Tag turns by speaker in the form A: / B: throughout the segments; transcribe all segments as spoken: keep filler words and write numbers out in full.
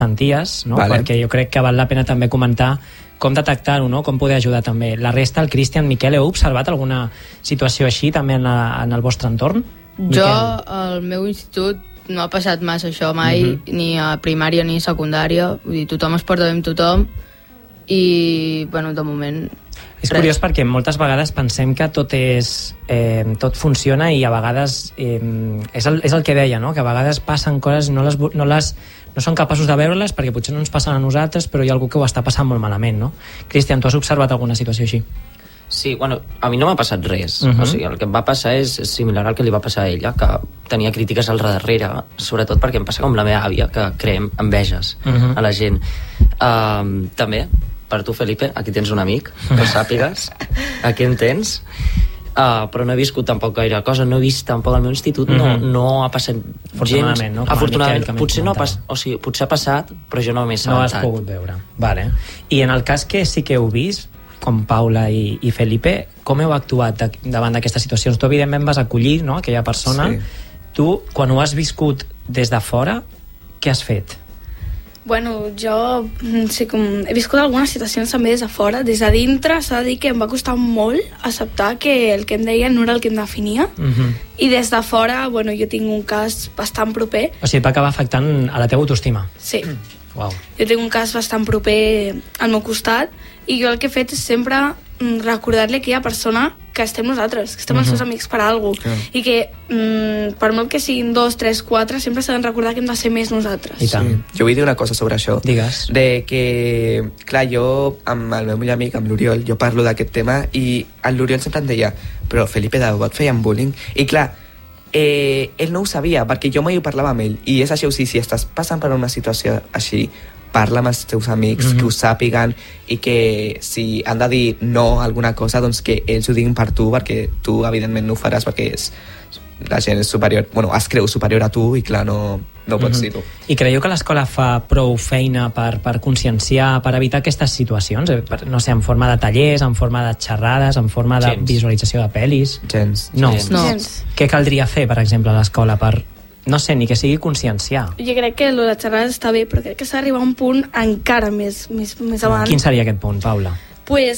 A: senties, no?
B: Vale.
A: Perquè jo crec que val la pena també comentar com detectar-ho, no? Com poder ajudar també. La resta, el Cristian, Miquel, heu observat alguna situació així també en, la, en el vostre entorn?
C: Jo,
A: Miquel?
C: al meu institut, no ha passat massa això mai,
A: Mhm.
C: ni a primària ni a secundària. Vull dir, tothom es porta bé amb tothom i, bueno, de moment...
A: És
C: res.
A: curiós perquè moltes vegades pensem que tot és eh, tot funciona i a vegades eh, és, el, és el que deia, no? Que a vegades passen coses no les, no les no són capaços de veure-les perquè potser no ens passen a nosaltres, però hi ha algú que ho està passant molt malament, no? Cristian, tu has observat alguna situació així?
D: Sí, bueno, a mi no m'ha passat res.
A: Uh-huh.
D: O sigui, el que em va passar és similar al que li va passar a ella, que tenia crítiques al darrere, sobretot perquè em passa com la meva àvia, que creem enveges
A: Uh-huh.
D: a la gent. Um, també, per tu, Felipe, aquí tens un amic, que ho sàpigues, aquí en tens. Uh, però no he viscut tampoc gaire cosa, no he vist tampoc al meu institut, no,
A: Mhm.
D: no ha passat
A: Afortunadament,
D: gens,
A: no? Com el
D: afortunadament,
A: Miquel, que
D: potser no ha pas,
A: comentava.
D: o sigui, potser ha passat, però jo no m'he
A: No has
D: assabentat.
A: pogut veure. Vale. I en el cas que sí que heu vist, com Paula i, i Felipe, com heu actuat de, davant d'aquestes situacions? Tu, evidentment, vas acollir, no?, aquella persona.
B: Sí.
A: Tu, quan ho has viscut des de fora, què has fet?
E: Bueno, jo mm, sí, com, he viscut algunes situacions també des de fora. Des de dintre s'ha de dir que em va costar molt acceptar que el que em deien no era el que em definia.
A: Uh-huh.
E: I des de fora, bueno, jo tinc un cas bastant proper.
A: O sigui, et va acabar afectant a la teva autoestima.
E: Sí,
A: Uau.
E: jo tinc un cas bastant proper al meu costat i jo el que he fet és sempre mm, recordar-li a aquella persona que estem nosaltres, que estem els
A: Mhm.
E: seus amics per a alguna cosa. I que mm, per molt que siguin dos, tres, quatre, sempre s'ha de recordar que hem de ser més nosaltres.
A: I tant.
B: Sí. Jo vull dir una cosa sobre això.
A: Digues.
B: De que, clar, jo amb el meu millor amic, amb l'Oriol, jo parlo d'aquest tema i l'Oriol sempre em deia però Felipe, de debò et feien bullying? I clar, eh, ell no ho sabia perquè jo mai ho parlava amb ell i és així, o sigui, si estàs passant per una situació així, parla amb els teus amics,
A: Mhm.
B: que ho sàpiguen i que si han de dir no a alguna cosa, doncs que ells ho diguin per tu, perquè tu evidentment no ho faràs perquè és, la gent és superior, bueno, es creu superior a tu i clar, no, no ho pots
A: Mhm.
B: dir tu.
A: I creieu que l'escola fa prou feina per, per conscienciar, per evitar aquestes situacions? Eh, Per, no sé, en forma de tallers, en forma de xerrades, en forma de
D: Gens.
A: visualització de pel·lis?
B: Gens.
A: No.
D: Gens.
C: No.
E: Gens.
A: Què caldria fer, per exemple, a l'escola per, no sé, ni que sigui conscienciar?
E: Jo crec que lo de xerrades està bé, però crec que s'ha d'arribar a un punt encara més, més, més avant.
A: Quin seria aquest punt, Paula?
E: Pues,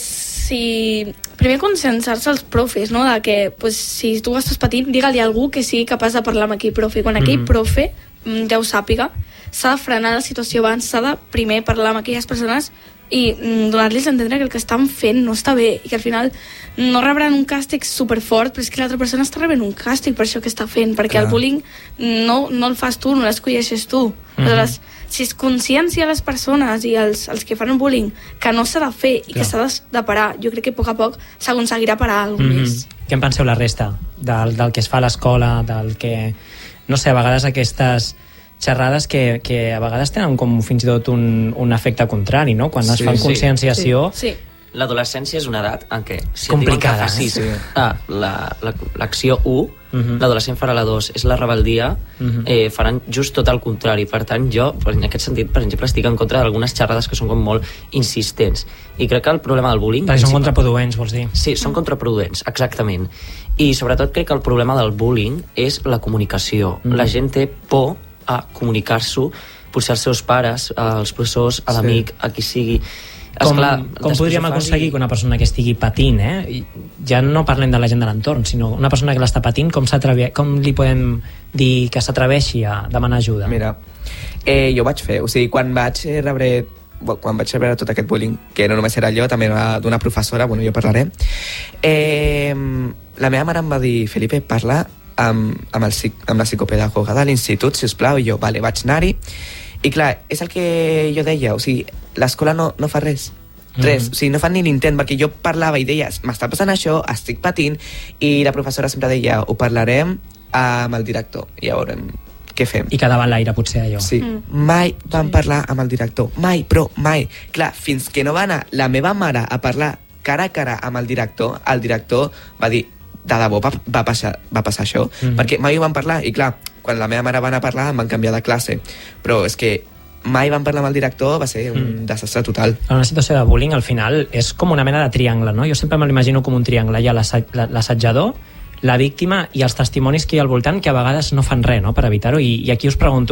E: si... Primer conscienciar-se els profes, no? De que, pues, si tu estàs patint, digue-li a algú que sigui capaç de parlar amb aquell profe. Quan aquell
A: Mhm.
E: profe mm, ja ho sàpiga, s'ha de frenar la situació abans, s'ha de primer parlar amb aquelles persones i mm, donar-los a entendre que el que estan fent no està bé i que al final no rebran un càstig superfort, però és que l'altra persona està rebent un càstig per això que està fent, perquè
B: Clar.
E: el bullying no, no el fas tu, no l'escolleixes tu.
A: Mhm.
E: Aleshores, si es consciencia a les persones i els, els que fan el bullying que no s'ha de fer i
A: Clar.
E: que s'ha de, de parar, jo crec que a poc a poc s'aconseguirà parar alguna
A: Mm
E: cosa
A: -hmm.
E: més.
A: Què en penseu la resta? Del, del que es fa a l'escola, del que... No sé, a vegades aquestes xerrades que, que a vegades tenen com fins i tot un, un efecte contrari, no? Quan es
B: Sí,
A: fan
D: sí.
A: conscienciació...
E: Sí.
D: L'adolescència és una edat en què si
A: Complicada,
D: et diuen que facis
B: eh?
D: ah, la, la, l'acció u,
A: Mhm.
D: l'adolescent farà la dos, és la rebeldia,
A: Mhm.
D: eh, faran just tot el contrari. Per tant, jo, en aquest sentit, per exemple, estic en contra d'algunes xerrades que són com molt insistents. I crec que el problema del bullying...
A: Perquè són
D: principal-
A: contraproduents, vols dir?
D: Sí, són contraproduents, exactament. I sobretot crec que el problema del bullying és la comunicació.
A: Mm.
D: La gent té por a comunicar-s'ho, potser als seus pares, als professors, a l'amic, a qui sigui.
A: Com,
D: Esclar,
A: com
D: després
A: podríem
D: ho fas
A: aconseguir
D: i-
A: que una persona que estigui patint, eh? I ja no parlem de la gent de l'entorn, sinó una persona que l'està patint, com, com li podem dir que s'atreveixi a demanar ajuda?
B: Mira, eh, jo ho vaig fer, o sigui, quan vaig eh, rebre quan vaig rebre tot aquest bullying, que no només era jo, també era d'una professora, bueno, jo parlaré, eh, la meva mare em va dir, Felipe, parla amb, amb, el, psic- amb la psicopedagoga de l'institut, sisplau, i jo, vale, vaig anar-hi, i clar, és el que jo deia, o sigui, l'escola no, no fa res, res,
A: Mhm.
B: o sigui, no fan ni l'intent, perquè jo parlava i deia, m'està passant això, estic patint, i la professora sempre deia, ho parlarem amb el director, i ja veurem què fem.
A: I quedava en l'aire, potser, allò.
B: Sí,
E: Mm.
B: mai van parlar amb el director, mai, però mai. Clar, fins que no va anar la meva mare a parlar cara a cara amb el director, el director va dir, de debò va, va, passar, va passar això,
A: Mhm.
B: perquè mai ho van parlar, i clar, quan la meva mare va anar a parlar em van canviar de classe, però és que mai van parlar amb el director, va ser un
A: Mm.
B: desastre total.
A: En una situació de bullying, al final, és com una mena de triangle, no? Jo sempre me l'imagino com un triangle. Hi ha l'assa- la- l'assetjador, la víctima i els testimonis que hi ha al voltant, que a vegades no fan res, no?, per evitar-ho. I, I aquí us pregunto,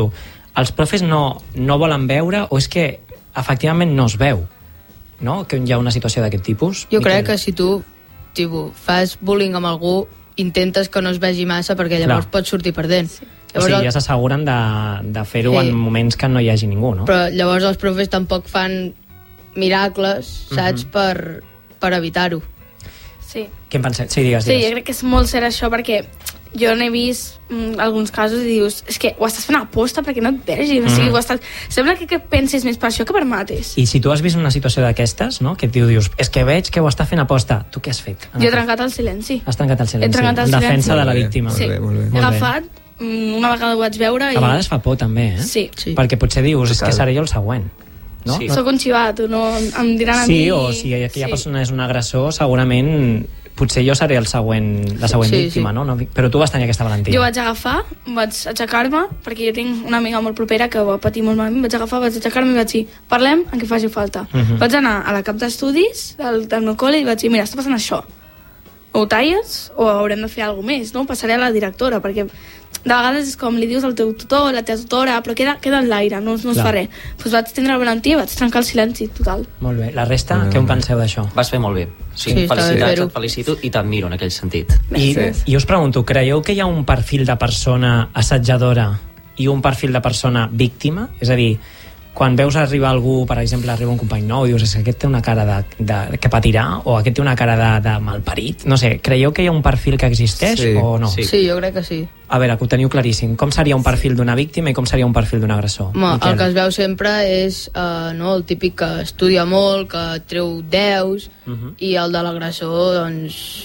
A: els profes no, no volen veure o és que efectivament no es veu, no? Que hi ha una situació d'aquest tipus?
C: Jo crec que si tu tipus, fas bullying amb algú, intentes que no es vegi massa perquè llavors
A: Clar.
C: pots sortir perdent.
A: Sí.
C: Llavors,
A: o sigui, ja s'asseguren de, de fer-ho
C: Sí.
A: en moments que no hi hagi ningú, no?
C: Però llavors els profes tampoc fan miracles, saps,
A: Mhm.
C: per, per evitar-ho.
E: Sí.
A: Què en penseu? Sí, digues,
E: Sí,
A: digues.
E: jo crec que és molt cert això perquè jo n'he vist mm, alguns casos i dius és que ho estàs fent a posta perquè no et vegi, mm. o sigui, ho estàs... sembla que, que pensis més per això que per mates.
A: I si tu has vist una situació d'aquestes, no? Que tu dius, és que veig que ho està fent a posta, tu què has fet?
E: Jo he trencat el silenci.
A: Has trencat el silenci.
E: He trencat el
A: en defensa
E: silenci.
A: de la
B: Molt bé,
A: víctima.
E: Sí.
B: Molt bé, molt bé.
E: He
A: Molt bé.
E: agafat, mm, una vegada ho vaig veure i...
A: A vegades fa por també, eh?
E: Sí.
C: Sí.
A: Perquè potser dius, és que
B: Total.
A: seré jo el següent. No?
D: Sí.
A: No?
E: Soc un xivat, no, em diran a mi...
A: Sí, o si aquella
E: Sí.
A: persona és un agressor, segurament potser jo seré el següent, la següent
C: Sí,
A: víctima,
C: sí.
A: no? no? Però tu vas tenir aquesta valentia.
E: Jo vaig agafar, vaig aixecar-me, perquè jo tinc una amiga molt propera que va patir molt malament, vaig agafar, vaig aixecar-me i vaig dir, parlem en què faci falta.
A: Mhm.
E: Vaig anar a la cap d'estudis del, del meu col·le i vaig dir, mira, està passant això. O ho talles o haurem de fer alguna cosa més, no? Passaré a la directora, perquè de vegades és com li dius al teu tutor, la teva tutora, però queda, queda en l'aire, no, no es
A: Clar.
E: fa res. Doncs vaig tindre la valentia i vaig trencar el silenci total.
A: Molt bé. La resta,
B: Mm.
A: què en penseu d'això?
D: Vas fer molt bé. Sí,
C: Sí, està bé
D: felicitats,
C: fer-ho.
D: et felicito i t'admiro en aquell sentit.
A: I,
B: Gràcies.
A: I us pregunto, creieu que hi ha un perfil de persona assetjadora i un perfil de persona víctima? És a dir, quan veus arribar algú, per exemple, arriba un company nou i dius, és que aquest té una cara de, de, que patirà o aquest té una cara de, de malparit, no sé, creieu que hi ha un perfil que existeix
B: Sí,
A: o no?
D: sí.
C: Sí, jo crec que sí.
A: A veure, que ho teniu claríssim. Com seria un perfil d'una víctima i com seria un perfil d'un agressor?
C: Home,
A: Miquel?
C: el que es veu sempre és uh, no, el típic que estudia molt, que treu deus,
A: Mhm.
C: i el de l'agressor, doncs,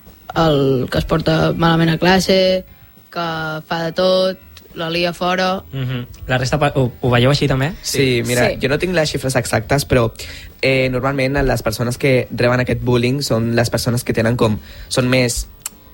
C: el que es porta malament a classe, que fa de tot, la lia fora...
A: Mhm. La resta ho, ho veieu així també?
B: Sí, mira,
E: Sí.
B: jo no tinc les xifres exactes, però eh, normalment les persones que reben aquest bullying són les persones que tenen com... són més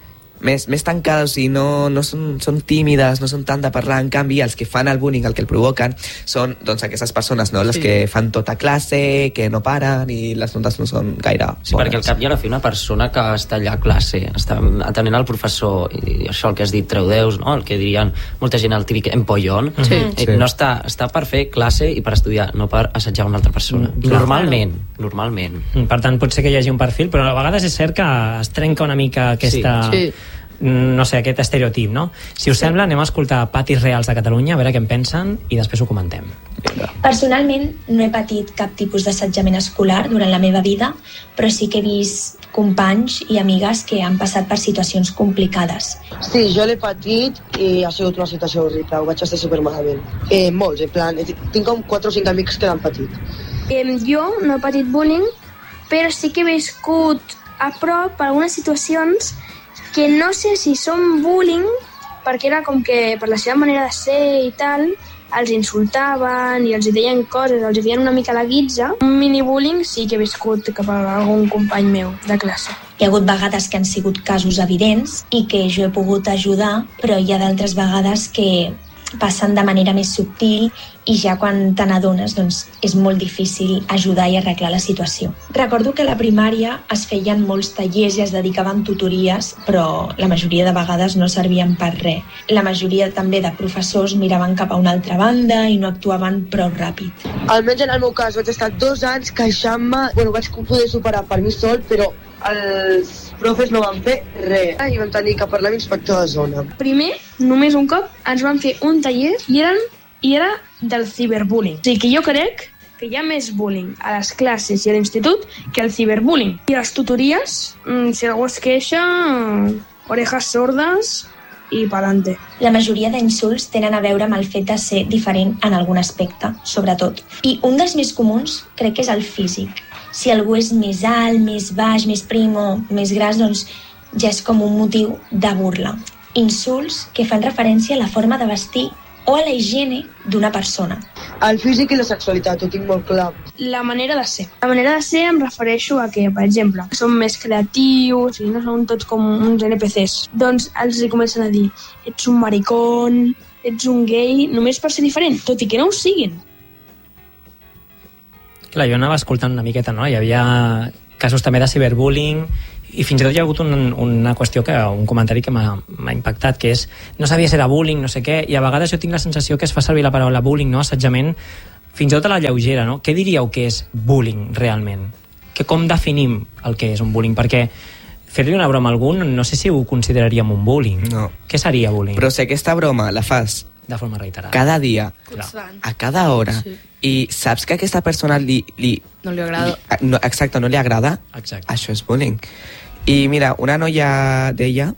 B: més, més tancades, o sigui, no, no són, són tímides, no són tant de parlar. En canvi, els que fan el bullying, el que el provoquen, són doncs, aquestes persones, no? Les
C: Sí.
B: que fan tota classe, que no paren, i les notes no són gaire
D: Sí, perquè al
B: bones.
D: cap i a la fi una persona que està allà a classe, està atenent al professor, i això el que has dit, treu deus, no? El que dirien molta gent, el típic empollón,
C: Sí.
D: eh,
B: Sí.
D: no està, està per fer classe i per estudiar, no per assetjar una altra persona.
A: Mm, clar.
D: Normalment, normalment.
A: Per tant, potser que hi hagi un perfil, però a vegades és cert que es trenca una mica aquesta...
C: Sí.
A: no sé, aquest estereotip, no? Si us sembla, anem a escoltar patis reals de Catalunya, a veure què en pensen, i després ho comentem.
F: Personalment no he patit cap tipus d'assetjament escolar durant la meva vida, però sí que he vist companys i amigues que han passat per situacions complicades.
G: Sí, jo l'he patit i ha sigut una situació horrible, ho vaig estar supermalament. Eh, molts, en plan, tinc com quatre o cinc amics que l'han patit.
H: Eh, jo no he patit bullying, però sí que he viscut a prop algunes situacions que no sé si són bullying, perquè era com que per la seva manera de ser i tal, els insultaven i els hi deien coses, els hi feien una mica la guitza. Un mini-bullying sí que he viscut cap a algun company meu de classe.
F: Hi ha hagut vegades que han sigut casos evidents i que jo he pogut ajudar, però hi ha d'altres vegades que passen de manera més subtil i ja quan te n'adones doncs, és molt difícil ajudar i arreglar la situació. Recordo que a la primària es feien molts tallers i es dedicaven tutories, però la majoria de vegades no servien per res. La majoria també de professors miraven cap a una altra banda i no actuaven prou ràpid.
G: Almenys en el meu cas vaig estar dos anys queixant-me, bueno, vaig poder superar per mi sol, però els profes no van fer res i vam tenir que parlar amb l'inspector de zona.
H: Primer, només un cop, ens van fer un taller i, eren, i era del ciberbullying. O sigui que jo crec que hi ha més bullying a les classes i a l'institut que el ciberbullying. I a les tutories, mm, si algú es queixa, orejas sordes i pa'lante.
F: La majoria d'insults tenen a veure amb el fet de ser diferent en algun aspecte, sobretot. I un dels més comuns crec que és el físic. Si algú és més alt, més baix, més prim o més gras, doncs ja és com un motiu de burla. Insults que fan referència a la forma de vestir o a la higiene d'una persona.
G: El físic i la sexualitat, ho tinc molt clar.
H: La manera de ser. La manera de ser em refereixo a que, per exemple, són més creatius i no són tots com uns N P Cs. Doncs els hi comencen a dir, ets un maricón, ets un gay, només per ser diferent, tot i que no ho siguin.
A: Clar, jo anava escoltant una miqueta, no? Hi havia casos també de ciberbullying I fins i tot hi ha hagut un, una qüestió, que un comentari que m'ha impactat, que és, no sabia si era bullying, no sé què, i a vegades jo tinc la sensació que es fa servir la paraula bullying, no? Assetjament, fins i tot a la lleugera, no? Què diríeu que és bullying realment? Que com definim el que és un bullying? Perquè fer-li una broma a algú, no sé si ho consideraríem un bullying.
B: No.
A: Què seria bullying?
B: Però si aquesta broma la fas
A: de forma reiterada,
B: cada dia,
E: Constant.
B: a cada hora,
C: Sí.
B: i saps que a aquesta persona li... li
C: No li agrada.
B: Li, no, exacte, no li agrada,
A: Exacte.
B: això és bullying. I mira, una noia deia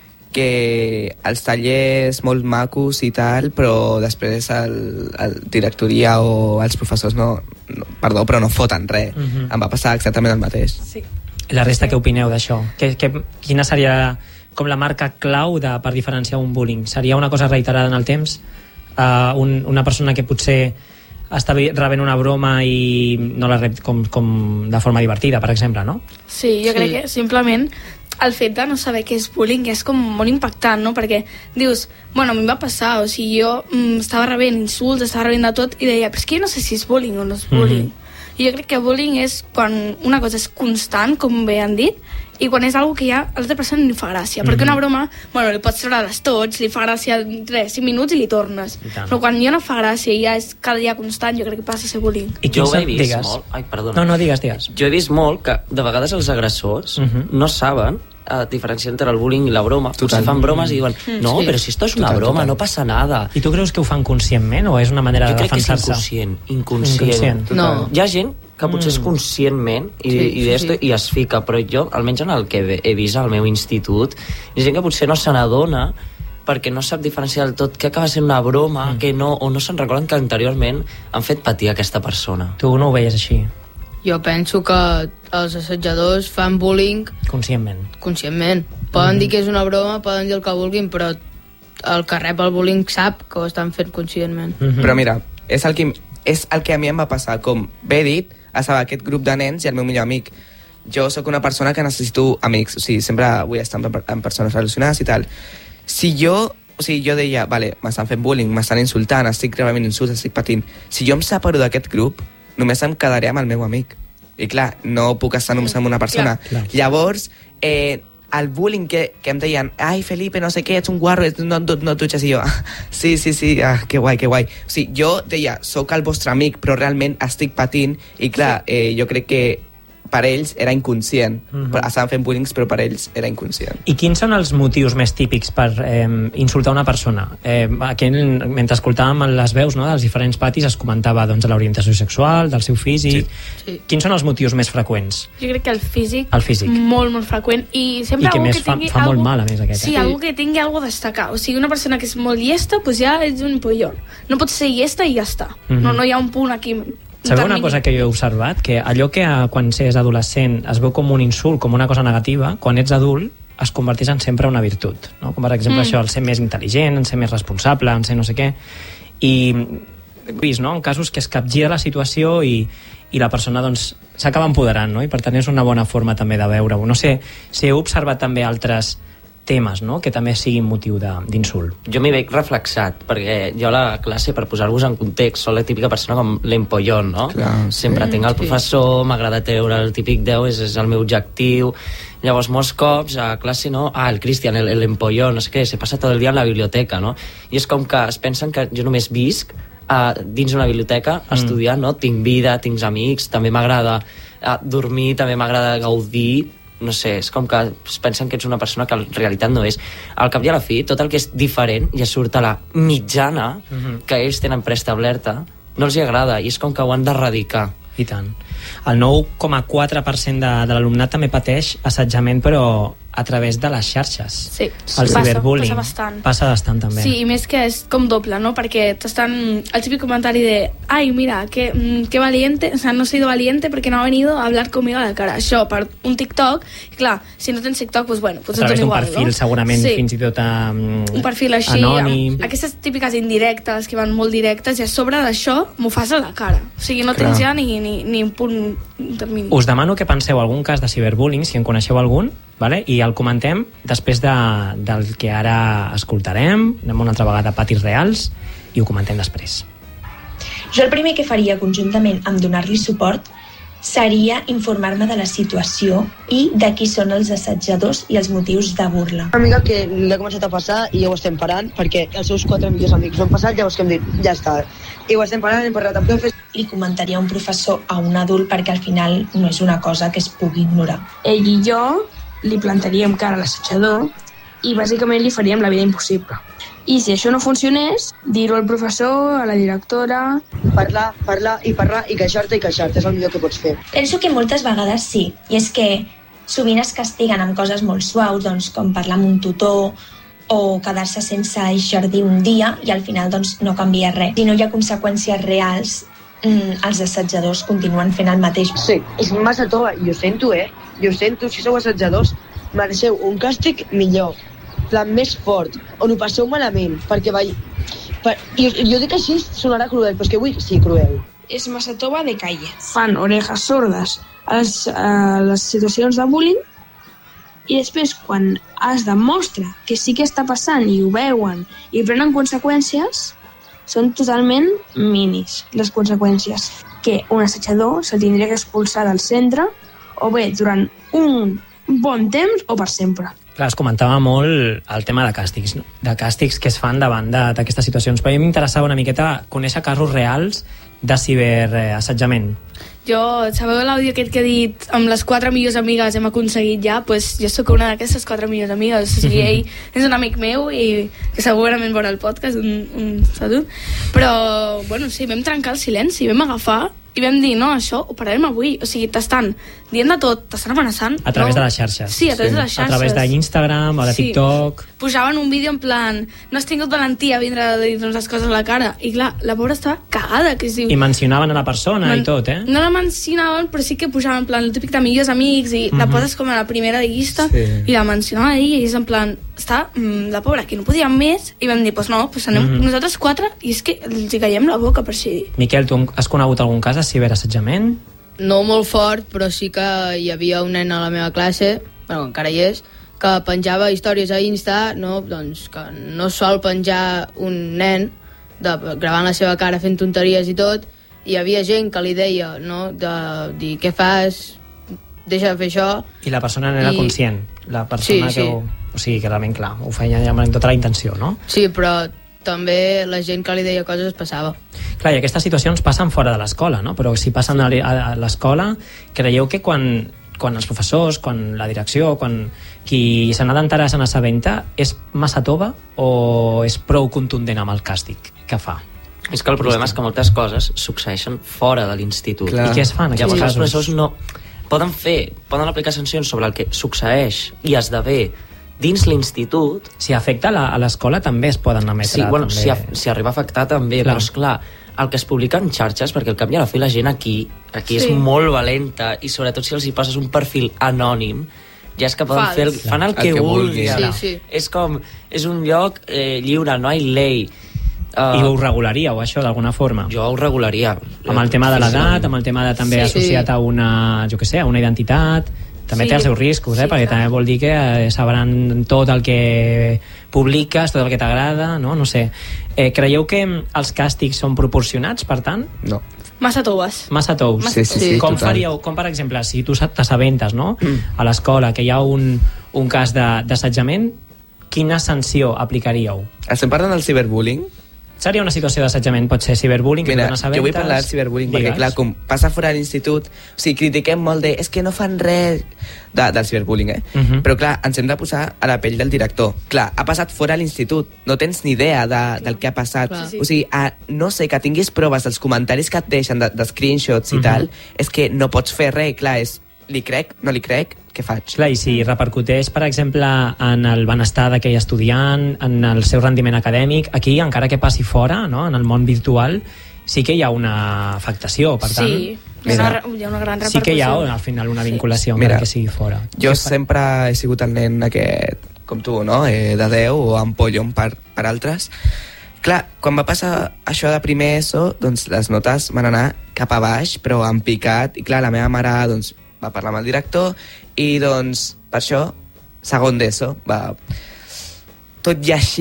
B: que els tallers molt macos i tal, però després el, el directoria o els professors no, no perdó, però no foten res.
A: Mhm.
B: Em va passar exactament el mateix.
E: Sí.
A: La resta, què opineu d'això? Que, que, quina seria com la marca clau de, per diferenciar un bullying? Seria una cosa reiterada en el temps? Uh, un, una persona que potser està rebent una broma i no la rep com, com de forma divertida, per exemple, no?
E: Sí, jo
C: Sí.
E: crec que simplement el fet de no saber què és bullying és com molt impactant, no? Perquè dius, bueno, a mi em va passar, o sigui, jo mm, estava rebent insults, estava rebent de tot, i deia, però és que jo no sé si és bullying o no és bullying. Mm-hmm. I jo crec que bullying és quan una cosa és constant, com bé han dit, i quan és algo que ja a l'altra persona li fa gràcia. Perquè una broma, bueno, li pots treure les tots, li fa gràcia res, cinc minuts i li tornes.
A: I tant.
E: Però quan ja no fa gràcia i ja és cada dia constant, jo crec que passa a ser bullying.
A: I
D: Jo
A: quins
D: ho he
A: són-
D: vist
A: digues.
D: molt... Ai, perdona.
A: No, no, digues, digues.
D: Jo he vist molt que de vegades els agressors
A: Mhm.
D: no saben eh, diferenciar entre el bullying i la broma.
B: Total.
D: Potser fan bromes i diuen, no,
C: Sí.
D: però si esto es una
B: Total,
D: broma,
B: total.
D: no passa nada.
A: I tu creus que ho fan conscientment o és una manera
D: Jo
A: de
D: crec que és
A: defensar-se?
D: inconscient, inconscient.
A: Inconscient.
C: No.
D: Hi ha gent que potser és conscientment i,
C: Sí,
D: i,
C: sí,
D: d'esto,
C: sí.
D: i es fica, però jo, almenys en el que he- he vist al meu institut, hi ha gent que potser no se n'adona perquè no sap diferenciar del tot que acaba sent una broma, mm. que no, o no se'n recorden que anteriorment han fet patir aquesta persona.
A: Tu no ho veies així,
C: Jo penso que els assetjadors fan bullying
A: conscientment.
C: conscientment. Poden dir que és una broma, poden dir el que vulguin, però el que rep el bullying sap que ho estan fent conscientment.
A: Mhm.
B: Però mira, és el, que, és el que a mi em va passar. Com bé dit, estava aquest grup de nens i el meu millor amic. Jo sóc una persona que necessito amics, o sigui, sempre vull estar amb, amb persones relacionades i tal. Si jo, o sigui, jo deia, vale, m'estan fent bullying, m'estan insultant, estic rebent insults, estic patint. Si jo em separo d'aquest grup, només em quedaré amb el meu amic. I clar, no puc estar només amb una persona.
A: Clar, clar.
B: Llavors, eh, el bullying que, que em deien, ai, Felipe, no sé què, ets un guarro, no, no, no et dutxes, i jo, sí, sí, sí, ah, que guai, que guai. O sigui, jo deia, sóc el vostre amic, però realment estic patint, i clar, eh, jo crec que per ells era inconscient.
A: Mhm.
B: Però estaven fent bullying, però per ells era inconscient.
A: I quins són els motius més típics per eh, insultar una persona? Eh, aquí, mentre escoltàvem les veus, no, dels diferents patis, es comentava doncs, de l'orientació sexual, del seu físic...
C: Sí. Sí.
A: Quins són els motius més freqüents?
E: Jo crec que el físic,
A: El físic.
E: molt, molt freqüent, i sempre
A: I que
E: algú
A: més
E: que
A: fa-
E: tingui
A: fa molt
E: algo,
A: mal, a més, aquest,
E: sí,
A: eh?
E: algú que tingui algo a destacar, o sigui, una persona que és molt llesta, doncs ja és un pollón, no pot ser llesta i ja està,
A: Mhm.
E: no, no hi ha un punt aquí.
A: Sabeu una cosa que jo he observat? Que allò que eh, quan s'és adolescent es veu com un insult, com una cosa negativa, quan ets adult es converteix en sempre una virtut, no? Com per exemple
E: Mm.
A: això, el ser més intel·ligent, en ser més responsable, en ser no sé què, i he vist, no?, en casos que es capgira la situació i, i la persona doncs s'acaba empoderant, no?, i per tant és una bona forma també de veure-ho. No sé si heu observat també altres temes, no?, que també siguin motiu de- d'insult.
D: Jo m'hi veig reflexat, perquè jo a la classe, per posar-vos en context, soc la típica persona com l'empollón, no?
B: Clar, sí.
D: Sempre tinc el professor, m'agrada treure el típic deu, és, és el meu objectiu. Llavors, molts cops a classe, no? Ah, el Cristian, el, el empollón, no sé què, se passa tot el dia en la biblioteca, no? I és com que es pensen que jo només visc uh, dins una biblioteca
A: Mm.
D: estudiant, no? Tinc vida, tinc amics, també m'agrada uh, dormir, també m'agrada gaudir, no sé, és com que es pensen que ets una persona que en realitat no és. Al cap i a la fi, tot el que és diferent ja surt a la mitjana
A: Mhm.
D: que ells tenen preestablerta, no els hi agrada, i és com que ho han d'erradicar.
A: I tant. El nou coma quatre per cent de, de l'alumnat també pateix assetjament, però a través de les xarxes.
E: Sí,
A: El
E: passa,
A: ciberbullying.
E: passa bastant.
A: Passa bastant, també.
E: Sí, i més que és com doble, ¿no? Perquè t'estan... El típic comentari de ai, mira, qué, mm, qué valiente, o sea, no he sido valiente porque no ha venido a hablar conmigo a la cara. Això, per un TikTok, i clar, si no tens TikTok, pues bueno,
A: A
E: pues et
A: través
E: dona
A: d'un
E: igual,
A: perfil,
E: no?
A: segurament,
E: Sí.
A: fins i tot um,
E: Un perfil així,
A: anònim.
E: amb aquestes típiques indirectes que van molt directes, i a sobre d'això m'ho fas a la cara. O sigui, no
B: Clar.
E: tens ja ni, ni, ni un punt intermini.
A: Us demano que penseu algun cas de ciberbullying, si en coneixeu algun, vale? I el comentem després de, del que ara escoltarem. Anem una altra vegada a patis reals i ho comentem després.
F: Jo el primer que faria conjuntament amb donar-li suport seria informar-me de la situació i de qui són els assetjadors i els motius de burla.
G: Una amiga que l'ha començat a passar i ja ho estem parant perquè els seus quatre millors amics ho han passat, llavors que hem dit, ja està. I ho estem parant, hem parlat amb profes.
F: Li comentaria a un professor a un adult perquè al final no és una cosa que es pugui ignorar.
H: Ell i jo li plantaríem cara a l'assetjador i bàsicament li faríem la vida impossible. I si això no funcionés, dir-ho al professor, a la directora...
G: Parlar, parlar i parlar i queixar-te i queixar-te, és el millor que pots fer.
F: Penso que moltes vegades sí, i és que sovint es castiguen amb coses molt suaus, doncs, com parlar amb un tutor o quedar-se sense jardí un dia i al final doncs, no canvia res. Si no hi ha conseqüències reals, mm, els assetjadors continuen fent el mateix.
G: Sí, és massa tova, i ho sento, eh? Jo ho sento, si sou assetjadors, mereixeu un càstig millor, plan més fort, on ho passeu malament, perquè vai... Per... Jo, jo dic així, sonarà cruel, però és que avui sí, cruel.
H: És massa tova de calle. Fan orejas sordes a les, a les situacions de bullying i després, quan es demostra que sí que està passant i ho veuen i prenen conseqüències, són totalment minis, les conseqüències. Que un assetjador se'l tindria que expulsar del centre o bé durant un bon temps o per sempre.
A: Clar, es comentava molt el tema de càstigs, no? de càstigs que es fan davant d'aquestes situacions, però a mi m'interessava una miqueta conèixer casos reals de ciberassetjament.
E: Jo, sabeu l'àudio aquest que he dit amb les quatre millors amigues hem aconseguit ja? Pues jo sóc una d'aquestes quatre millors amigues. O sigui, ell és un amic meu i que segurament veurà el podcast, un, un salut. Però, bueno, sí, vam trencar el silenci, vam agafar i vam dir, no, això ho pararem avui. O sigui, t'estan dient de tot, t'estan amenaçant.
A: A través
E: no?
A: de les xarxes.
E: Sí, a través sí. de les xarxes.
A: A través d'Instagram o de
E: sí.
A: TikTok.
E: Posaven un vídeo en plan, no has tingut valentia a vindre a dir-nos les coses a la cara. I clar, la pobra estava cagada. Que es diu...
A: I mencionaven a la persona Man... i tot, eh?
E: No la mencionaven, però sí que posaven en plan el típic de millors amics i uh-huh. la poses com a la primera de llista sí. i la mencionava a ella i és en plan, està mm, la pobra, que no podia més i vam dir, doncs pues no, pues anem uh-huh. nosaltres quatre i és que els hi caiem la boca per així dir.
A: Miquel, tu has conegut algun cas de ciberassetjament?
C: No molt fort, però sí que hi havia un nen a la meva classe, bueno, encara hi és, que penjava històries a Insta, no, doncs que no sol penjar un nen de, gravant la seva cara fent tonteries i tot, i hi havia gent que li deia, no, de dir, què fas, deixa de fer això.
A: I la persona no era I... conscient, la persona sí, que... Sí. Ho... O sigui, que realment, clar, ho feia ja amb tota la intenció, no?
C: Sí, però també la gent que li deia coses es passava.
A: Clar, i aquestes situacions passen fora de l'escola, no? Però si passen a l'escola, creieu que quan, quan els professors, quan la direcció, quan qui se n'ha d'enterar se n'assabenta, és massa tova o és prou contundent amb el càstig que fa?
D: És que el problema és que moltes coses succeeixen fora de l'institut.
A: I què es fan en aquests
D: casos?
A: Els
D: professors no... Poden fer, poden aplicar sancions sobre el que succeeix i esdevé dins l'institut.
A: Si afecta la, a l'escola també es poden emetre.
D: Sí, bueno,
A: també.
D: si, a, si arriba a afectar també, clar. Però esclar, el que es publica en xarxes, perquè el cap i a la fi la gent aquí, aquí sí. és molt valenta i sobretot si els hi poses un perfil anònim, ja és que poden Fals. fer el, fan el, el que, que vulguin.
C: Sí, sí.
D: És com, és un lloc eh, lliure, no hi ha llei.
A: Uh, I ho regularíeu, això, d'alguna forma?
D: Jo ho regularia.
A: Amb el tema de l'edat, amb el tema de també sí, associat sí. a una, jo què sé, a una identitat... També sí, té els seus riscos, eh? Sí, perquè clar. també vol dir que eh, sabran tot el que publiques, tot el que t'agrada, no? No sé. Eh, creieu que els càstigs són proporcionats, per tant?
B: No.
E: Massa toves.
A: Massa tous.
B: Sí, sí, sí,
A: com
B: total.
A: faríeu, com per exemple, si tu t'assabentes, no? Mm. a l'escola, que hi ha un, un cas d'assetjament, quina sanció aplicaríeu?
B: Estem parlant del ciberbullying?
A: Seria una situació d'assetjament, pot ser ciberbullying,
B: Mira,
A: que
B: jo vull parlar del ciberbullying Digues. perquè, clar, com passa fora de l'institut, o sigui, critiquem molt de és que no fan res de, del ciberbullying, eh? Uh -huh. Però, clar, ens hem de posar a la pell del director. Clar, ha passat fora de l'institut, no tens ni idea de, del que ha passat. Clar. O sigui, a, no sé, que tinguis proves dels comentaris que et deixen, de, de screenshots i uh -huh. tal, és que no pots fer res, clar, és li crec, no li crec, què faig?
A: Clar, i si repercuteix, per exemple, en el benestar d'aquell estudiant, en el seu rendiment acadèmic, aquí, encara que passi fora, no?, en el món virtual, sí que hi ha una afectació, per tant...
E: Sí, hi ha, una, hi ha una gran repercussió.
A: Sí que hi ha, al final, una vinculació, sí. encara que sigui fora.
B: Jo sempre he sigut el nen aquest, com tu, no?, eh, de Déu o ampollon per, per altres. Clar, quan va passar això de primer ESO, doncs les notes van anar cap a baix, però en picat, i clar, la meva mare, doncs, va parlar amb el director i doncs per això segon d'ESO va... tot i així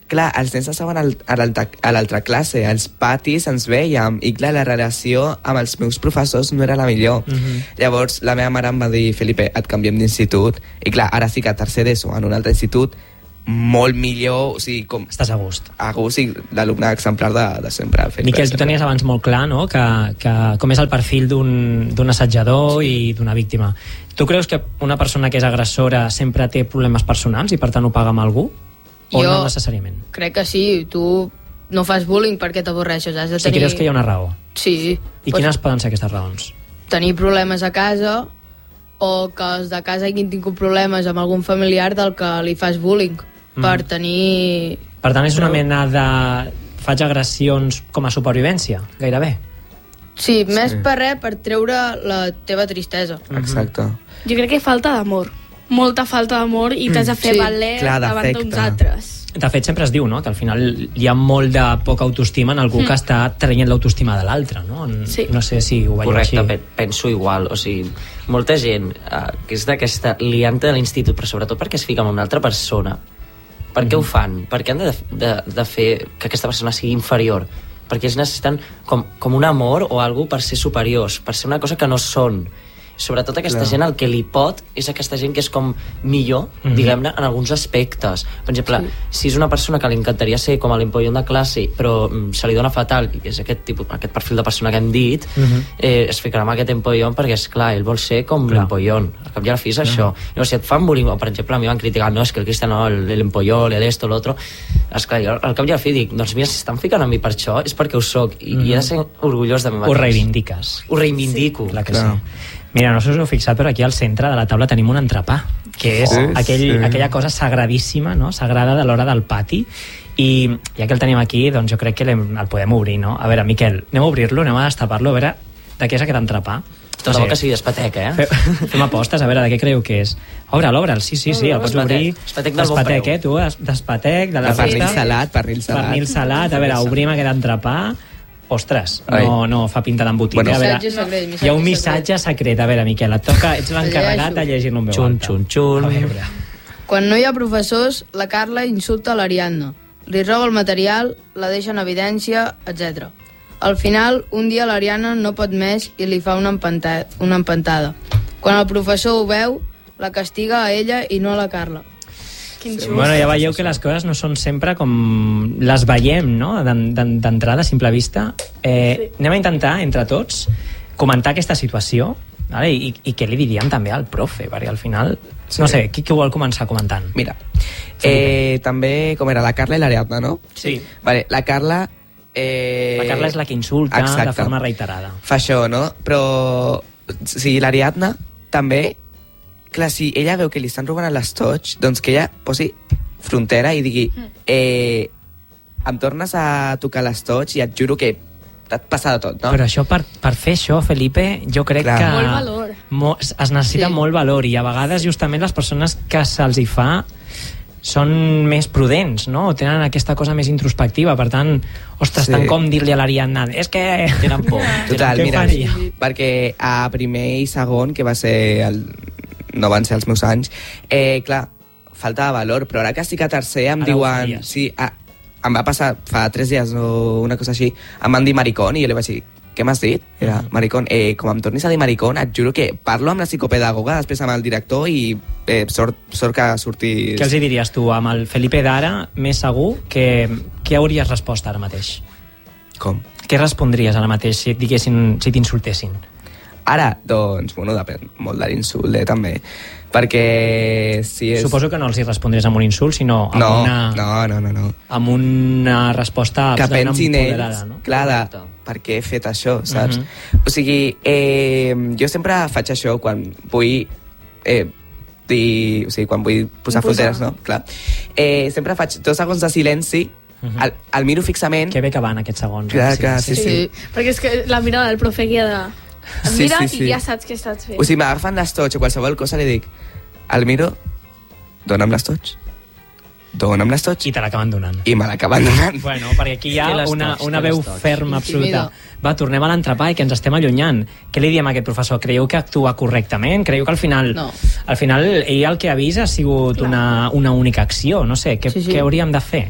B: clar, els nens estaven al, a l'altra classe, als patis ens vèiem, i clar, la relació amb els meus professors no era la millor. Mm-hmm. Llavors, la meva mare em va dir, Felipe, et canviem d'institut, i clar, ara sí que a tercer d'ESO, en un altre institut, molt millor, o sigui, com...
A: Estàs a gust.
B: A gust, i l'alumne exemplar de, de sempre.
A: Miquel, tu tenies abans molt clar, no?, que, que com és el perfil d'un assetjador sí. i d'una víctima. Tu creus que una persona que és agressora sempre té problemes personals i per tant ho paga amb algú? O
C: jo
A: no necessàriament?
C: Crec que sí, tu no fas bullying perquè t'avorreixes, has de tenir...
A: Si creus que hi ha una raó?
C: Sí.
A: I quines poden ser aquestes raons?
C: Tenir problemes a casa, o que els de casa hagin tingut problemes amb algun familiar del que li fas bullying, mm. per tenir...
A: Per tant, és una mena de... Faig agressions com a supervivència, gairebé?
C: Sí, més sí. per res, per treure la teva tristesa.
B: Exacte.
E: Jo crec que falta d'amor. Molta falta d'amor i t'has de fer sí. valer Clar, davant d'uns altres.
A: De fet, sempre es diu, no?, que al final hi ha molt de poca autoestima en algú mm. que està traient l'autoestima de l'altre, no?
E: Sí.
A: No sé si ho veieu
D: Correcte,
A: així.
D: penso igual. O sigui, molta gent eh, que és d'aquesta lianta de l'institut, però sobretot perquè es fica amb una altra persona. Per què mm. ho fan? Per què han de, de, de fer que aquesta persona sigui inferior? Perquè ells necessiten com, com un amor o algú per ser superiors, per ser una cosa que no són. Sobretot aquesta Clar. gent el que li pot és aquesta gent que és com millor, mm-hmm. diguem-ne, en alguns aspectes. Per exemple, sí. si és una persona que li encantaria ser com a l'empollon de classe, però mm, se li dona fatal, i és aquest tipus, aquest perfil de persona que hem dit, mm-hmm. eh, es ficarà amb aquest empollon perquè, és clar, ell vol ser com Clar. l'empollon. Al cap i a la fi és això. Llavors, si et fan bullying, o per exemple, a mi van criticar, no, és que el Cristian, no, l'empollon, l'esto, l'altro... Esclar, jo, al cap i a la fi dic, doncs mira, si estan ficant amb mi per això, és perquè ho soc, i, mm-hmm. i he de ser orgullós de mi mateix.
A: Ho reivindiques.
D: Ho reivindico.
A: Sí. Clar que Clar. sí. Mira, no sé si us heu fixat, però aquí al centre de la taula tenim un entrepà, que és sí, aquell, sí. aquella cosa sagradíssima, no?, sagrada de l'hora del pati, i ja que el tenim aquí, doncs jo crec que el podem obrir, no? A veure, Miquel, anem a obrir-lo, anem a destapar-lo, a veure de què és aquest entrepà.
D: Tot no sé, que sigui espatec, eh?
A: Fem, fem apostes, a veure, de què creu que és. Obre'l, obre'l, sí, sí, sí, el pots obrir.
D: Espatec del bon preu.
A: Eh, tu, d'espatec, de la
B: resta. Pernil salat, pernil salat.
A: Pernil salat, a veure, obrim aquest entrepà. Ostres, no, no fa pinta d'embotit.
B: Bueno,
A: a veure,
C: secret,
A: hi ha un missatge secret. A veure, Miquel, et toca, ets l'encarregat de llegir-lo en veu
D: xun,
A: alta.
D: Xun, xun,
A: xun.
C: Quan no hi ha professors, la Carla insulta l'Ariadna, li roba el material, la deixa en evidència, etcètera. Al final, un dia l'Ariadna no pot més i li fa una empantada, una empantada. Quan el professor ho veu, la castiga a ella i no a la Carla.
A: Sí, bueno, ja veieu que les coses no són sempre com les veiem, no?, d'entrada, a simple vista. Eh, sí. Anem a intentar, entre tots, comentar aquesta situació, vale? I, i què li diríem també al profe, perquè al final, sí. no sé, qui, qui vol començar comentant?
B: Mira, eh, també, com era, la Carla i l'Ariadna, no?
A: Sí.
B: Vale, la Carla... Eh...
A: La Carla és la que insulta Exacte. de forma reiterada.
B: Fa això, no? Però, sí, l'Ariadna també... Clar, si ella veu que li estan robant l'estoig, doncs que ella posi frontera i digui eh, em tornes a tocar l'estoig i et juro que et passa de tot, no?
A: Però això, per, per fer això, Felipe, jo crec
B: Clar.
A: que...
E: Molt valor.
A: Mo, es necessita sí. molt valor, i a vegades justament les persones que se'ls hi fa són més prudents, no? O tenen aquesta cosa més introspectiva, per tant, ostres, sí. tant com dir-li a l'Ariadna, és que tenen por.
B: Total, mira, perquè a primer i segon, que va ser el... no van ser els meus anys, eh, clar, falta de valor, però ara que estic a tercer em ara diuen... Sí, a, em va passar fa tres dies o una cosa així, em van dir maricón i jo li vaig dir, què m'has dit? Era, uh -huh. maricón, eh, com em tornis a dir maricón, et juro que parlo amb la psicopedagoga, després amb el director i eh, sort, sort que sortis...
A: Què els hi diries tu? Amb el Felipe d'ara, més segur, que, què hauries respost ara mateix?
B: Com?
A: Què respondries ara mateix si et diguessin, si t'insultessin?
B: Ara, doncs, bueno, depèn molt de l'insult, eh, també. Perquè si és...
A: Suposo que no els hi respondries amb un insult, sinó amb
B: no,
A: una...
B: No, no, no, no.
A: Amb una resposta
B: que pensin ells,
A: no?
B: clar, de per què he fet això, saps? Uh-huh. O sigui, eh, jo sempre faig això quan vull... Eh, dir, o sigui, quan vull posar fronteres, no? Clar. Eh, sempre faig dos segons de silenci, uh-huh. el, el miro fixament...
A: Que bé que van aquests segons.
B: Clar, clar, sí, sí, sí.
E: sí. Perquè és que la mirada del profe guia de... Em
B: sí,
E: mira
B: sí, sí.
E: i ja saps què estàs fent.
B: O sigui, m'agafen l'estoig o qualsevol cosa, li dic, el miro, dona'm l'estoig, dona'm l'estoig.
A: I te l'acaben donant.
B: I me l'acaben donant.
A: Bueno, perquè aquí hi ha una, una veu ferma absoluta. Va, tornem a l'entrepà i que ens estem allunyant. Què li diem a aquest professor? Creieu que actua correctament? Creieu que al final,
C: no.
A: al final ell el que avisa ha sigut una, una única acció? No sé, què, sí, sí. què hauríem de fer?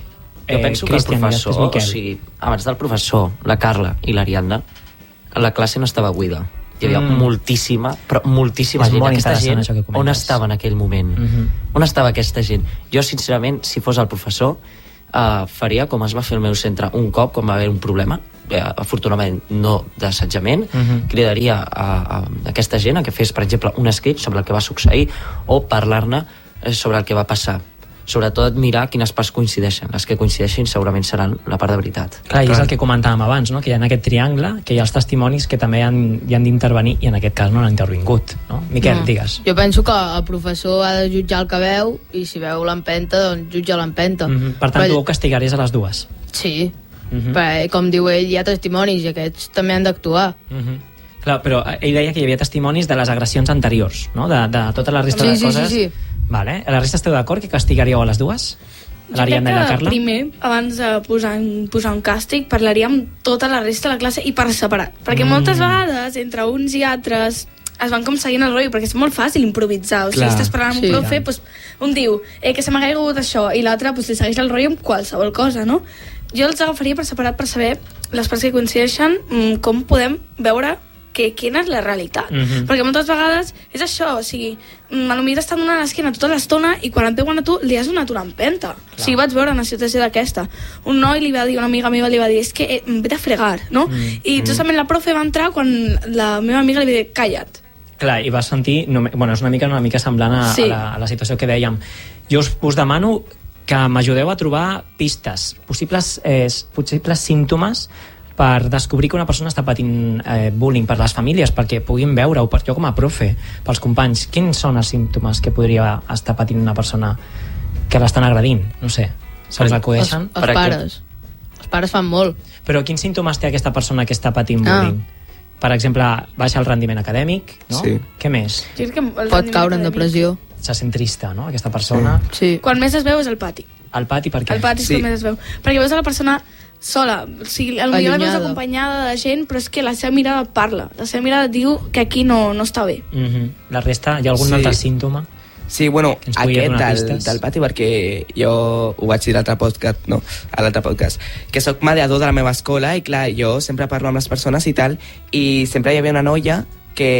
A: Eh,
D: jo penso que el professor, o sigui, abans del professor, la Carla i l'Ariadna, la classe no estava buida. Hi havia mm. moltíssima, però moltíssima
A: és
D: gent.
A: Molt
D: aquesta gent,
A: on
D: estava en aquell moment? Mm-hmm. On estava aquesta gent? Jo, sincerament, si fos el professor, uh, faria com es va fer el meu centre un cop, quan va haver un problema, eh, afortunadament no d'assetjament, mm-hmm. cridaria a, a aquesta gent a que fes, per exemple, un escrit sobre el que va succeir o parlar-ne sobre el que va passar. Sobretot mirar quines parts coincideixen. Les que coincideixin segurament seran la part de veritat.
A: Clar, i és el que comentàvem abans, no? Que hi ha aquest triangle, que hi ha els testimonis que també han, hi han d'intervenir, i en aquest cas no han intervingut, no? Miquel, no. digues.
C: Jo penso que el professor ha de jutjar el que veu, i si veu l'empenta, doncs jutja l'empenta.
A: Mm-hmm. Per tant, Però... tu castigaries a les dues?
C: Sí, mm-hmm. perquè, com diu ell, hi ha testimonis, i aquests també han d'actuar.
A: Mm-hmm. Clar, però ell deia que hi havia testimonis de les agressions anteriors, no? De, de tota la resta
C: sí,
A: de
C: sí,
A: coses.
C: Sí, sí.
A: Vale. A la resta esteu d'acord que castigaríeu a les dues?
E: Jo crec que primer, abans de posar, posar un càstig, parlaríem tota la resta de la classe i per separat. Perquè mm. moltes vegades, entre uns i altres, es van com seguint el rotllo, perquè és molt fàcil improvisar. O sigui, Clar. estàs parlant amb sí, un profe, doncs, un diu eh, que se m'ha caigut això, i l'altre doncs, li segueix el rotllo amb qualsevol cosa, no? Jo els agafaria per separat per saber les parts que coincideixen, com podem veure que quina és la realitat. Mm-hmm. Perquè moltes vegades és això, o sigui, potser t'estan donant l'esquena tota l'estona i quan et veuen a tu li has donat una empenta. Clar. O sigui, vaig veure una situació d'aquesta. Un noi li va dir, una amiga meva li va dir, és que eh, vete a fregar, no? Mm. I justament la profe va entrar quan la meva amiga li va dir, calla't.
A: Clar, i vas sentir, no, bueno, és una mica una mica semblant a, sí. a, la, a la situació que dèiem. Jo us, us demano que m'ajudeu a trobar pistes, possibles, eh, possibles símptomes per descobrir que una persona està patint eh, bullying per les famílies, perquè puguin veure-ho, per jo com a profe, pels companys, quins són els símptomes que podria estar patint una persona que l'estan agredint? No sé, se'ls acudeixen?
C: Els, els pares. Els pares fan molt.
A: Però quins símptomes té aquesta persona que està patint bullying? Ah. Per exemple, baixa el rendiment acadèmic, no?
B: Sí.
A: Què més?
C: Pot caure en depressió.
A: Se sent trista, no?, aquesta persona.
C: Sí.
E: Quan més es veu és el pati.
A: El pati per què?
E: El pati és
B: sí.
E: quan més es veu. Perquè veus a la persona sola, o sigui, potser la veus acompanyada de gent, però és que la seva mirada parla, la seva mirada diu que aquí no, no està bé.
A: Mm-hmm. La resta, hi ha algun sí. altre símptoma?
B: Sí, bueno, aquest del, del pati, perquè jo ho vaig dir a l'altre podcast, no, a l'altre podcast, que sóc mediador de la meva escola i clar, jo sempre parlo amb les persones i tal, i sempre hi havia una noia que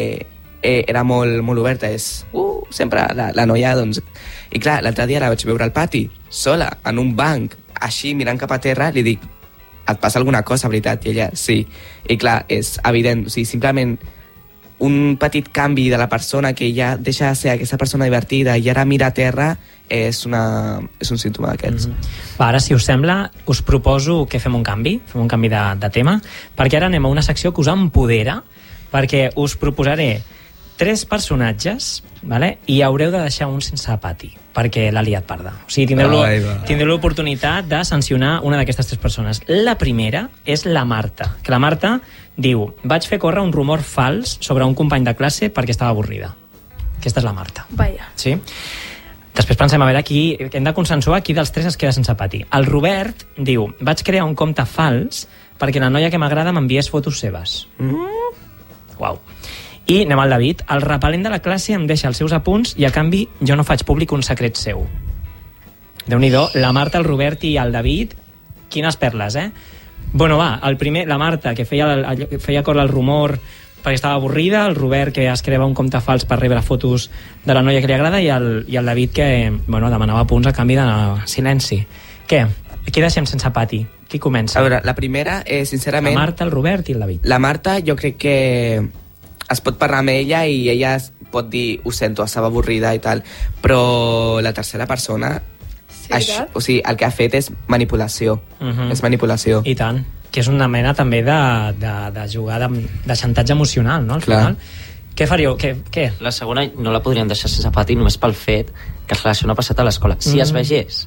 B: eh, era molt, molt oberta, és, uh, sempre la, la noia, doncs... I clar, l'altre dia la vaig veure al pati, sola, en un banc, així, mirant cap a terra, li dic, et passa alguna cosa, veritat? I ella, sí. I clar, és evident, o sigui, simplement un petit canvi de la persona que ja deixa de ser aquesta persona divertida i ara mira a terra és, una, és un símptoma d'aquests.
A: Mm-hmm. Va, ara, si us sembla, us proposo que fem un canvi, fem un canvi de, de tema, perquè ara anem a una secció que us empodera, perquè us proposaré tres personatges, vale? I haureu de deixar un sense pati, perquè l'ha liat parda. O sigui, tindreu l'oportunitat de sancionar una d'aquestes tres persones. La primera és la Marta, que la Marta diu, vaig fer córrer un rumor fals sobre un company de classe perquè estava avorrida. Aquesta és la Marta.
E: Vaja.
A: Sí? Després pensem a veure qui, hem de consensuar qui dels tres es queda sense pati. El Robert diu, vaig crear un compte fals perquè la noia que m'agrada m'enviés fotos seves. Mm. Uau. I anem al David. El repel·lent de la classe em deixa els seus apunts i a canvi jo no faig públic un secret seu. Déu-n'hi-do, la Marta, el Robert i el David, quines perles, eh? Bueno, va, el primer, la Marta, que feia, feia córrer el rumor perquè estava avorrida, el Robert, que es creava un compte fals per rebre fotos de la noia que li agrada, i el, i el David, que bueno, demanava punts a canvi de silenci. Què? Qui deixem sense pati? Qui comença?
B: A veure, la primera, eh, sincerament...
A: La Marta, el Robert i el David.
B: La Marta, jo crec que es pot parlar amb ella i ella pot dir, ho sento, estava avorrida i tal, però la tercera persona,
E: sí,
B: això, o sigui, el que ha fet és manipulació. Uh-huh. És manipulació.
A: I tant. Que és una mena també de, de, de jugar de, de xantatge emocional, no? Al
B: Clar.
A: final. Què faríeu? Què, què?
D: La segona no la podríem deixar sense pati només pel fet que es relaciona passat a l'escola. Si mm. es vegés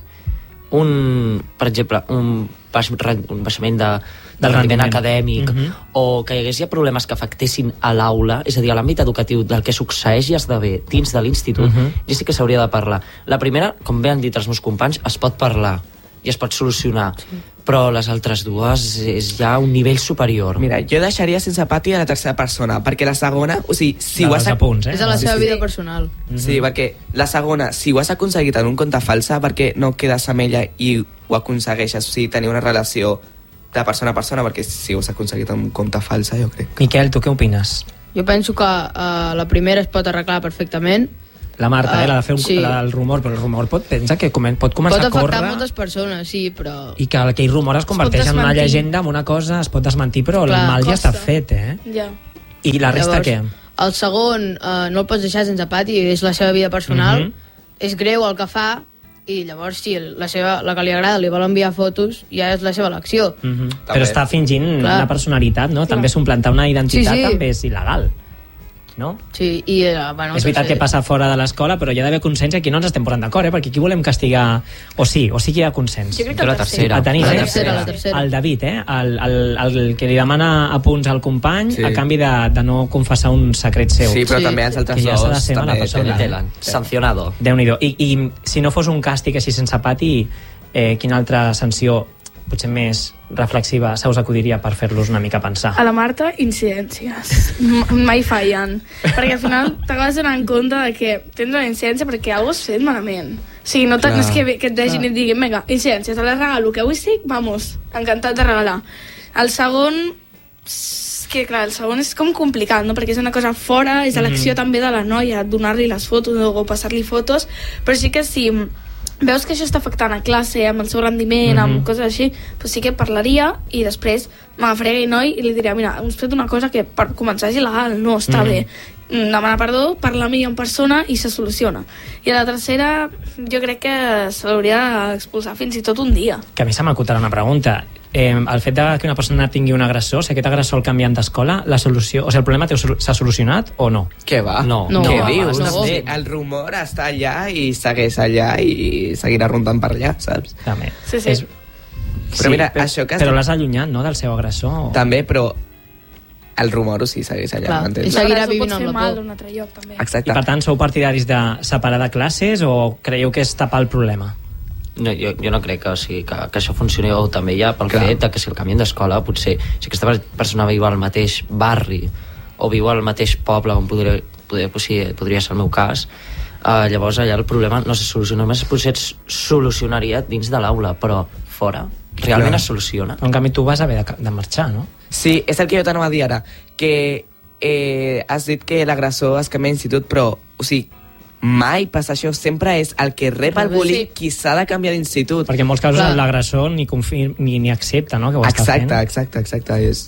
D: un, per exemple, un, baix, un baixament de, del rendiment acadèmic, mm-hmm. o que hi hagués ja problemes que afectessin a l'aula, és a dir, a l'àmbit educatiu del que succeeix i esdevé dins de l'institut, mm-hmm. ja sí que s'hauria de parlar. La primera, com bé han dit els meus companys, es pot parlar i es pot solucionar. Sí. però les altres dues és ja un nivell superior.
B: Mira, jo deixaria sense pati a la tercera persona, perquè la segona, o sigui, si
A: de
B: ho has...
A: apunts, eh?
C: És de la
B: Sí,
C: seva
B: sí.
C: vida personal.
B: Mm-hmm. Sí, perquè la segona, si ho has aconseguit en un compte falsa, perquè no quedes amb ella i ho aconsegueixes, o sigui, tenir una relació de persona a persona, perquè si ho has aconseguit en un compte falsa, jo crec.
A: Miquel, tu què opines?
C: Jo penso que uh, la primera es pot arreglar perfectament.
A: La Marta, eh, la de fer un,
C: Sí.
A: la del rumor, però el rumor pot, pensa que comen, pot començar
C: Pot
A: a córrer
C: afectar moltes persones, sí, però...
A: i que aquell rumor es converteix en una
E: desmentir.
A: llegenda, en una cosa, es pot desmentir, però
C: Clar,
A: el mal ja
E: costa.
A: està fet, eh?
E: Ja.
A: I la resta
C: Llavors,
A: què?
C: El segon uh, no el pots deixar sense pati, és la seva vida personal,
A: Mhm.
C: és greu el que fa, i llavors si la, seva, la que li agrada li vol enviar fotos, ja és la seva elecció.
A: Mm -hmm.
B: També.
A: Però està fingint
C: Clar.
A: una personalitat, no? També suplantar una identitat
C: Sí, sí.
A: també és il·legal, no?
C: Sí, i, uh, bueno,
A: És veritat
C: no sé.
A: que passa fora de l'escola, però hi ha d'haver consens i aquí no ens estem posant d'acord, eh? Perquè aquí volem castigar... O sí, o sí que hi ha consens.
E: Jo crec que
D: la
E: la tercera.
D: tercera.
A: A tenir,
C: La
A: eh?
C: tercera, la tercera.
A: El David, eh? El, el, el que li demana apunts al company
B: Sí.
A: a canvi de, de no confessar un secret seu.
B: Sí, però
C: Sí.
B: també els altres
A: Que ja s'ha de
B: dos
A: ser mala
B: també
A: persona.
B: tenen.
D: Telen, sancionado.
A: Déu-n'hi-do. I, I si no fos un càstig així sense pati, eh, quina altra sanció, potser més reflexiva, se us acudiria per fer-los una mica pensar?
E: A la Marta, incidències. M- mai fallen. Perquè al final t'acabes donant compte de que tens una incidència perquè alguna cosa has fet malament. O sigui, no, te, no és que, que et deixin i et diguin, vinga, incidència, te la regalo, que avui estic, vamos, encantat de regalar. El segon, és que clar, el segon és com complicat, no? Perquè és una cosa fora, és elecció mm. també de la noia, donar-li les fotos o passar-li fotos, però sí que si veus que això està afectant a classe, amb el seu rendiment,
A: Mhm.
E: amb coses així, doncs sí que parlaria i després m'agafaria aquell noi i li diria, mira, hem fet una cosa que per començar és il·legal, no està
A: Mhm.
E: bé. Demana perdó, parla amb ell en persona i se soluciona. I a la tercera, jo crec que se l'hauria d'expulsar fins i tot un dia.
A: Que a mi se m'acutarà una pregunta. Eh, el fet de que una persona tingui un agressor, si aquest agressor el canviant d'escola, la solució, o sigui, el problema té- s'ha solucionat o no?
B: Què va?
D: No.
C: No,
B: Què
C: va,
B: dius?
C: no.
B: Sí, el rumor està allà i segueix allà i seguirà rondant per allà, saps?
A: També.
E: Sí, sí.
A: És...
B: Però mira,
A: però,
B: això que has
A: Però
B: dit-
A: l'has allunyat, no?, del seu agressor.
B: També, però el rumor o sí segueix allà,
C: Clar,
B: m'entens?
C: i seguirà
E: L'agressor
C: vivint
E: pot
C: amb
E: fer
C: la
E: mal
C: por.
E: a un altre lloc, també.
B: Exacte.
A: I per tant, sou partidaris de separar de classes o creieu que és tapar el problema?
D: No, jo, jo no crec que, o sigui, que, que això funcioni, o també ja pel
B: Clar.
D: fet de que si el canvien d'escola, potser si aquesta persona viu al mateix barri o viu al mateix poble on podria, podria, podria, podria ser el meu cas, eh, llavors allà el problema no se soluciona, només potser es solucionaria dins de l'aula, però fora realment
B: Clar.
D: es soluciona.
A: En canvi, tu vas haver de, de marxar, no?
B: Sí, és el que jo t'anava a dir ara, que eh, has dit que l'agressor es canvia d'institut, però, o sigui, mai passa això, sempre és el que rep el
C: Sí.
B: bullying qui s'ha de canviar d'institut.
A: Perquè en molts casos
C: Clar.
A: l'agressor ni, confir, ni, ni accepta, no?, que ho està
B: Exacte,
A: fent.
B: exacte, exacte, és...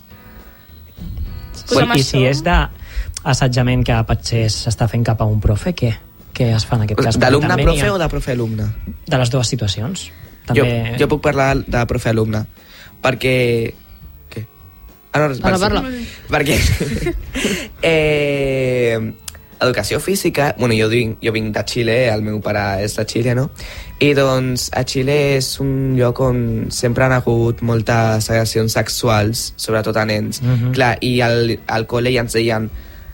E: Pues amb
A: I
E: això-
A: si és d'assetjament que potser s'està fent cap a un profe, què? Què es fa en aquest cas?
B: D'alumne
A: També
B: profe
A: n'hi ha-
B: o de profe-alumne?
A: De les dues situacions.
B: Jo,
A: També...
B: jo puc parlar de profe-alumne, perquè... Què? Ah, no, res,
C: Parla,
B: vale, sí.
C: parla.
B: Perquè... eh, educació física... Bueno, jo, vinc, jo vinc de Xile, el meu pare és de Xile, no? I doncs a Xile és un lloc on sempre han hagut moltes agressions sexuals, sobretot a nens.
A: Mhm.
B: Clar, i al, al col·le ja ens deien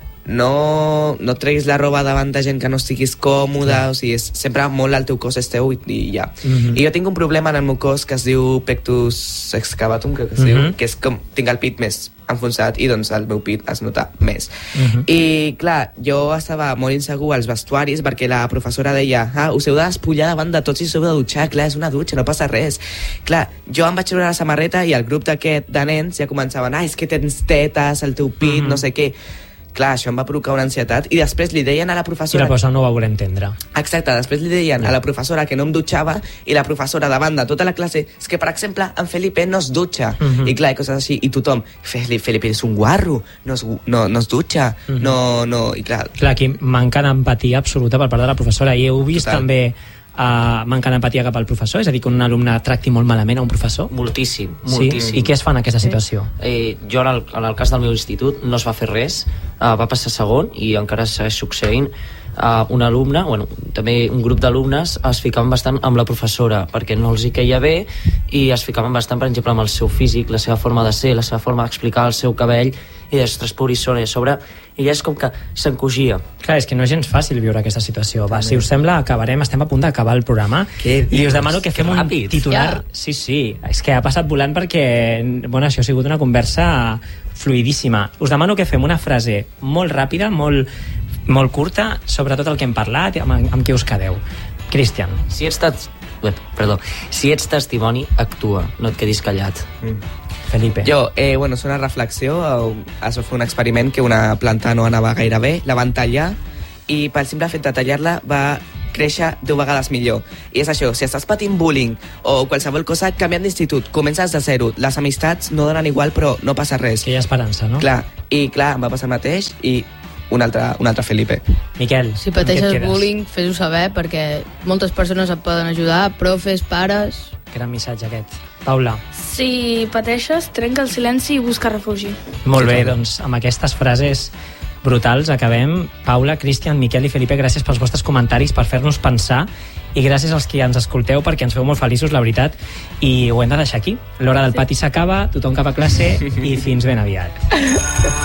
B: no, no treguis la roba davant de gent que no estiguis còmode, o sigui, és, sempre molt el teu cos és teu i, i ja.
A: Mhm.
B: I jo tinc un problema en el meu cos que es diu pectus excavatum, crec que es
A: Mhm.
B: diu, que és com, tinc el pit més enfonsat i doncs el meu pit es nota més.
A: Mhm.
B: I clar, jo estava molt insegur als vestuaris perquè la professora deia, ah, us heu de despullar davant de tots i us heu de dutxar, clar, és una dutxa, no passa res. Clar, jo em vaig treure la samarreta i el grup d'aquest de nens ja començaven, ah, és que tens tetes, el teu pit,
A: Mhm.
B: no sé què. Clar, això em va provocar una ansietat i després li deien a la
A: I
B: professora...
A: la professora no ho va voler entendre.
B: Exacte, després li deien a la professora que no em dutxava i la professora davant de tota la classe és que, per exemple, en Felipe no es dutxa.
A: Mhm.
B: I clar, i coses així. I tothom, Felipe, Felipe és un guarro, no es, no, no es dutxa,
A: Mhm.
B: no, no... I clar,
A: Clar, aquí manca d'empatia absoluta per part de la professora. I heu vist
B: Total.
A: també uh, manca d'empatia cap al professor? És a dir, que un alumne tracti molt malament a un professor?
D: Moltíssim,
A: Sí?
D: moltíssim.
A: I què es fa en aquesta situació?
D: Eh, jo en el, en el cas del meu institut no es va fer res, eh, va passar segon i encara segueix succeint. uh, un alumne, bueno, també un grup d'alumnes es ficaven bastant amb la professora perquè no els hi queia bé i es ficaven bastant, per exemple, amb el seu físic, la seva forma de ser, la seva forma d'explicar el seu cabell i d'ostres, pobríssona, i a sobre ella és com que s'encogia.
A: Clar, és que no és gens fàcil viure aquesta situació. Va, si us sembla, acabarem, estem a punt d'acabar el programa i us demano que fem un titular. Sí, sí, és que ha passat volant perquè bueno, això ha sigut una conversa fluidíssima. Us demano que fem una frase molt ràpida, molt, molt curta, sobre tot el que hem parlat, amb, amb què us quedeu. Cristian.
D: Si ets, tet... Perdó. Si ets testimoni, actua, no et quedis callat.
B: Mm.
A: Felipe.
B: Jo, eh, bueno, és una reflexió. Es va fer un experiment que una planta no anava gaire bé, la van tallar i pel simple fet de tallar-la va créixer deu vegades millor. I és això, si estàs patint bullying o qualsevol cosa, canviant d'institut, comences de zero. Les amistats no donen igual, però no passa res.
A: Que hi ha esperança, no?
B: Clar, i clar, em va passar el mateix i un altre, un altre Felipe.
A: Miquel,
C: si pateixes bullying, fes-ho saber, perquè moltes persones et poden ajudar, profes, pares...
A: Gran missatge aquest. Paula.
E: Si pateixes, trenca el silenci i busca refugi.
A: Molt bé, doncs amb aquestes frases brutals acabem. Paula, Cristian, Miquel i Felipe, gràcies pels vostres comentaris, per fer-nos pensar, i gràcies als que ens escolteu perquè ens feu molt feliços, la veritat, i ho hem de deixar aquí. L'hora del pati s'acaba, tothom cap a classe i fins ben aviat.